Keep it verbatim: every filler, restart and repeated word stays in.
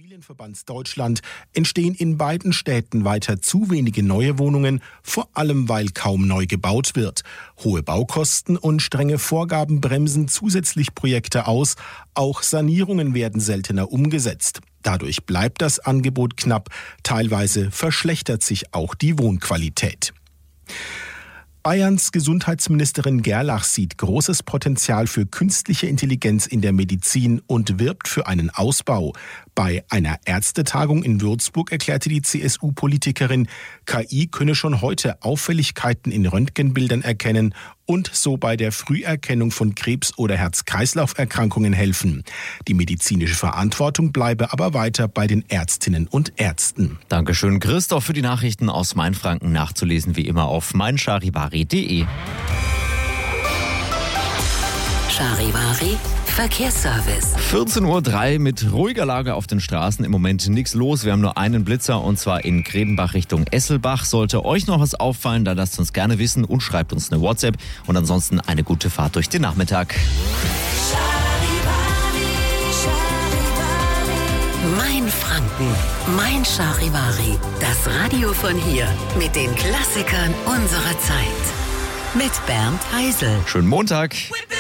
Immobilienverbands Deutschland entstehen in beiden Städten weiter zu wenige neue Wohnungen, vor allem weil kaum neu gebaut wird. Hohe Baukosten und strenge Vorgaben bremsen zusätzlich Projekte aus. Auch Sanierungen werden seltener umgesetzt. Dadurch bleibt das Angebot knapp. Teilweise verschlechtert sich auch die Wohnqualität. Bayerns Gesundheitsministerin Gerlach sieht großes Potenzial für künstliche Intelligenz in der Medizin und wirbt für einen Ausbau. Bei einer Ärztetagung in Würzburg erklärte die C S U-Politikerin, K I könne schon heute Auffälligkeiten in Röntgenbildern erkennen und so bei der Früherkennung von Krebs- oder Herz-Kreislauf-Erkrankungen helfen. Die medizinische Verantwortung bleibe aber weiter bei den Ärztinnen und Ärzten. Dankeschön, Christoph, für die Nachrichten aus Mainfranken nachzulesen wie immer auf mein charivari punkt de. Charivari Verkehrsservice. vierzehn Uhr drei mit ruhiger Lage auf den Straßen. Im Moment nichts los. Wir haben nur einen Blitzer und zwar in Grebenbach Richtung Esselbach. Sollte euch noch was auffallen, dann lasst uns gerne wissen und schreibt uns eine WhatsApp. Und ansonsten eine gute Fahrt durch den Nachmittag. Mein Franken, mein Charivari. Das Radio von hier mit den Klassikern unserer Zeit. Mit Bernd Heisel. Schönen Montag.